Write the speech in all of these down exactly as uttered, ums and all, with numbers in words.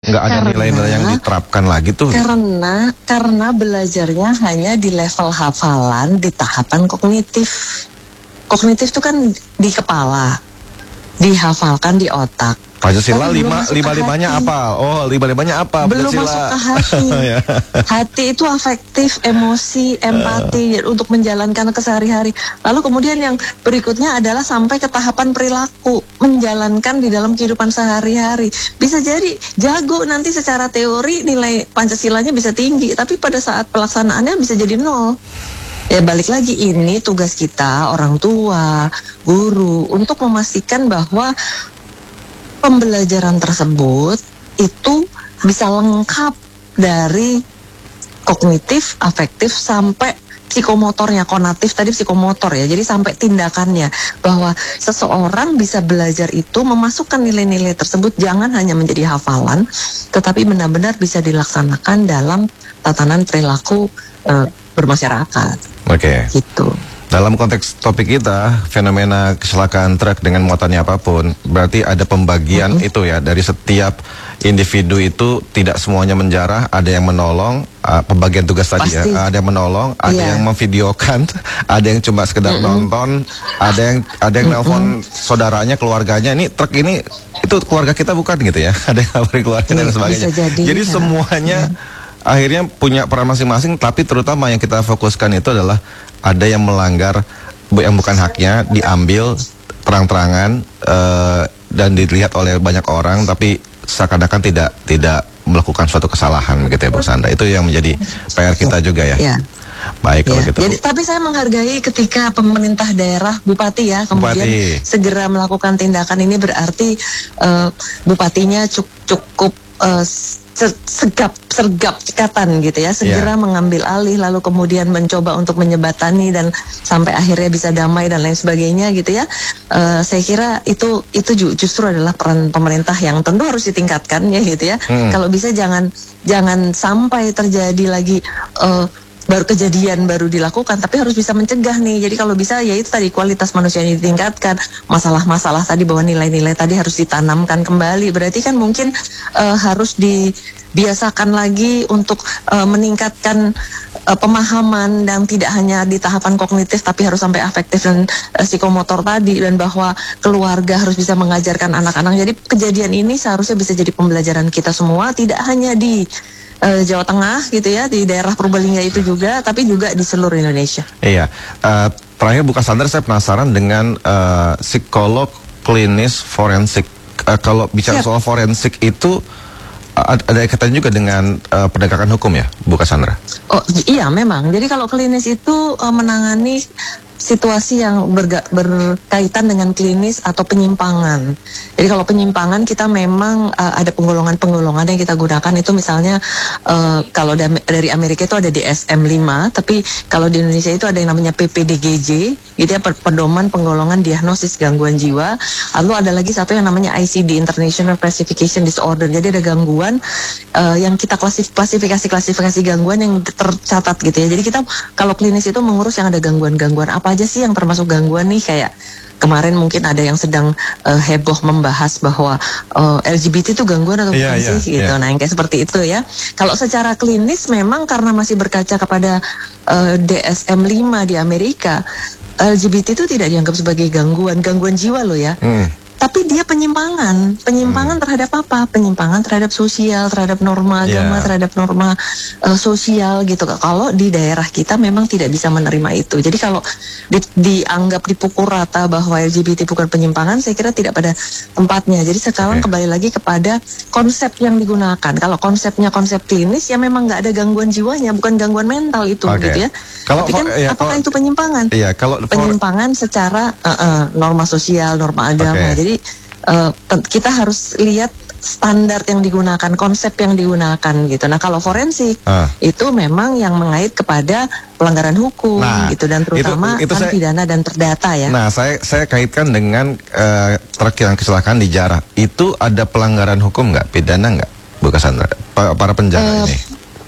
Nggak ada nilai-nilai yang diterapkan lagi tuh. Karena karena belajarnya hanya di level hafalan di tahapan kognitif. Kognitif itu kan di kepala, dihafalkan di otak. Pancasila lima lima limanya apa? Oh lima limanya apa? Belum Pancasila. masuk ke hati. Hati itu afektif, emosi, empati uh. untuk menjalankan kesehari-hari. Lalu kemudian yang berikutnya adalah sampai ke tahapan perilaku, menjalankan di dalam kehidupan sehari-hari. Bisa jadi jago nanti secara teori nilai Pancasilanya bisa tinggi, tapi pada saat pelaksanaannya bisa jadi nol. Ya balik lagi, ini tugas kita orang tua, guru untuk memastikan bahwa pembelajaran tersebut itu bisa lengkap dari kognitif, afektif sampai psikomotornya, konatif tadi psikomotor ya. Jadi sampai tindakannya, bahwa seseorang bisa belajar itu memasukkan nilai-nilai tersebut jangan hanya menjadi hafalan, tetapi benar-benar bisa dilaksanakan dalam tatanan perilaku uh, bermasyarakat. Oke. Okay. Gitu. Dalam konteks topik kita, fenomena kecelakaan truk dengan muatannya apapun, berarti ada pembagian mm-hmm. itu ya, dari setiap individu itu tidak semuanya menjarah, ada yang menolong, uh, pembagian tugas tadi ya, ada yang menolong, ada yeah. yang memvideokan, ada yang cuma sekedar mm-hmm. nonton, ada yang ada yang mm-hmm. nelfon saudaranya, keluarganya, ini truk ini, itu keluarga kita bukan gitu ya, ada yang ngabarin keluarga mm, dan sebagainya. Jadi, jadi ya. semuanya mm. akhirnya punya peran masing-masing, tapi terutama yang kita fokuskan itu adalah ada yang melanggar yang bukan haknya, diambil terang-terangan uh, dan dilihat oleh banyak orang, tapi seakan-akan tidak tidak melakukan suatu kesalahan begitu ya Bu Sandra. Itu yang menjadi P R kita juga ya. Ya. Baik kalau ya. gitu. Jadi, tapi saya menghargai ketika pemerintah daerah, bupati ya, kemudian Bupati. segera melakukan tindakan ini, berarti uh, bupatinya cukup, cukup uh, segap sergap cekatan gitu ya, segera yeah. mengambil alih, lalu kemudian mencoba untuk menyebatani dan sampai akhirnya bisa damai dan lain sebagainya gitu ya. Uh, saya kira itu itu justru adalah peran pemerintah yang tentu harus ditingkatkan ya gitu ya. Hmm. Kalau bisa jangan jangan sampai terjadi lagi uh, baru kejadian baru dilakukan, tapi harus bisa mencegah nih. Jadi kalau bisa ya itu tadi, kualitas manusianya ditingkatkan, masalah-masalah tadi bahwa nilai-nilai tadi harus ditanamkan kembali. Berarti kan mungkin uh, harus dibiasakan lagi untuk uh, meningkatkan uh, pemahaman, dan tidak hanya di tahapan kognitif tapi harus sampai afektif dan uh, psikomotor tadi, dan bahwa keluarga harus bisa mengajarkan anak-anak. Jadi kejadian ini seharusnya bisa jadi pembelajaran kita semua, tidak hanya di Uh, Jawa Tengah gitu ya, di daerah Purbalingga itu juga, tapi juga di seluruh Indonesia. Iya, uh, terakhir Bu Cassandra, saya penasaran dengan uh, psikolog klinis forensik. Uh, kalau bicara Siap. soal forensik itu uh, ada kaitannya juga dengan uh, penegakan hukum ya, Bu Cassandra? Oh iya memang. Jadi kalau klinis itu uh, menangani situasi yang berga, berkaitan dengan klinis atau penyimpangan. Jadi kalau penyimpangan kita memang uh, ada penggolongan-penggolongan yang kita gunakan, itu misalnya uh, kalau da dari Amerika itu ada D S M lima, tapi kalau di Indonesia itu ada yang namanya P P D G J, gitu ya, pedoman penggolongan diagnosis gangguan jiwa. Lalu ada lagi satu yang namanya I C D, International Classification Disorder. Jadi ada gangguan uh, yang kita klasif klasifikasi-klasifikasi gangguan yang tercatat gitu ya. Jadi kita kalau klinis itu mengurus yang ada gangguan-gangguan apa aja sih yang termasuk gangguan nih, kayak kemarin mungkin ada yang sedang uh, heboh membahas bahwa uh, L G B T itu gangguan atau bukan yeah, sih yeah, gitu. Yeah. Nah yang kayak seperti itu ya. Kalau secara klinis memang karena masih berkaca kepada uh, D S M lima di Amerika, L G B T itu tidak dianggap sebagai gangguan, gangguan jiwa loh ya. Hmm. Tapi dia penyimpangan, penyimpangan hmm. terhadap apa? Penyimpangan terhadap sosial, terhadap norma agama, yeah. terhadap norma uh, sosial gitu. Kalau di daerah kita memang tidak bisa menerima itu. Jadi kalau di, dianggap dipukul rata bahwa L G B T bukan penyimpangan, saya kira tidak pada tempatnya. Jadi sekarang okay. kembali lagi kepada konsep yang digunakan. Kalau konsepnya konsep klinis, ya memang nggak ada gangguan jiwanya, bukan gangguan mental itu, okay. gitu ya. Kalau Tapi kan ya, apakah kalau, itu penyimpangan? Iya, kalau penyimpangan for... secara uh, uh, norma sosial, norma agama. Okay. Jadi Jadi uh, kita harus lihat standar yang digunakan, konsep yang digunakan gitu. Nah kalau forensik uh. itu memang yang mengait kepada pelanggaran hukum nah, gitu, dan terutama itu, itu kan saya, pidana dan terdata ya. Nah saya saya kaitkan dengan uh, truk yang kecelakaan di Jarah. Itu ada pelanggaran hukum nggak, pidana nggak, Bu Cassandra? Pa para penjara uh, ini?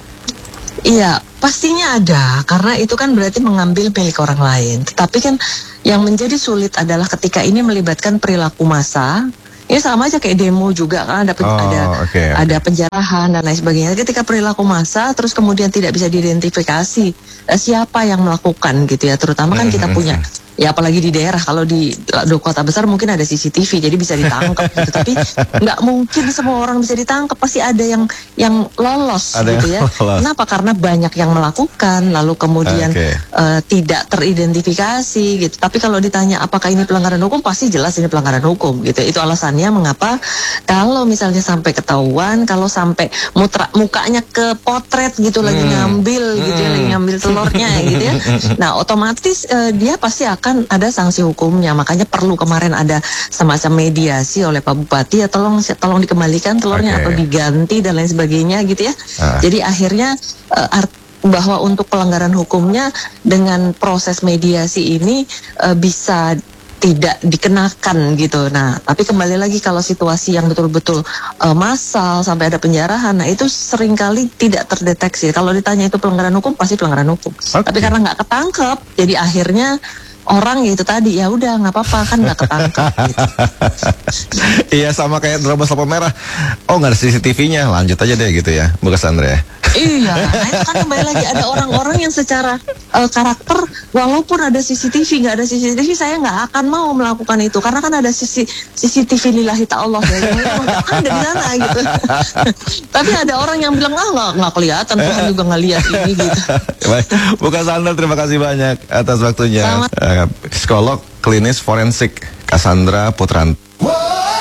Iya, pastinya ada, karena itu kan berarti mengambil milik orang lain. Tetapi kan yang menjadi sulit adalah ketika ini melibatkan perilaku massa, Ya sama aja kayak demo juga kan, ada pen- Oh, ada oke, oke. ada penjarahan dan lain sebagainya. Ketika perilaku massa terus kemudian tidak bisa diidentifikasi eh, siapa yang melakukan gitu ya, terutama kan kita punya ya apalagi di daerah, kalau di, di kota besar mungkin ada C C T V jadi bisa ditangkap gitu, tapi nggak mungkin semua orang bisa ditangkap, pasti ada yang yang lolos Ada gitu yang ya. lolos. Kenapa? Karena banyak yang melakukan lalu kemudian Oke. eh, tidak teridentifikasi gitu. Tapi kalau ditanya apakah ini pelanggaran hukum, pasti jelas ini pelanggaran hukum gitu. Itu alasannya mengapa kalau misalnya sampai ketahuan, kalau sampai mutra, mukanya ke potret gitu lagi ngambil gitu ya, lagi ngambil telurnya gitu ya. Nah, otomatis eh, dia pasti akan ada sanksi hukumnya. Makanya perlu kemarin ada semacam mediasi oleh Pak Bupati ya, tolong tolong dikembalikan telurnya Oke. atau diganti dan lain sebagainya gitu ya. Ah. Jadi akhirnya eh, art- bahwa untuk pelanggaran hukumnya dengan proses mediasi ini eh, bisa tidak dikenakan gitu. Nah, tapi kembali lagi kalau situasi yang betul-betul eh, massal sampai ada penjarahan, nah itu seringkali tidak terdeteksi. Kalau ditanya itu pelanggaran hukum, pasti pelanggaran hukum. Oke. Tapi karena nggak ketangkep, jadi akhirnya orang ya itu tadi, ya udah nggak apa-apa kan nggak ketangkep. Gitu. Iya, sama kayak terobos lampu merah. Oh, nggak ada C C T V-nya, lanjut aja deh gitu ya, Bu Cassandra ya. Iya, nah itu kan kembali lagi ada orang-orang yang secara eh, karakter walaupun ada C C T V nggak ada C C T V saya nggak akan mau melakukan itu karena kan ada C C T V lillahi ta'ala ya, yang memang ada di sana gitu. Tapi ada orang yang bilang ah nggak nggak kelihatan, Tuhan juga nggak lihat ini gitu. Baik, Bu Cassandra, terima kasih banyak atas waktunya. Sama. Eh, Psikolog klinis forensik Cassandra Putranti.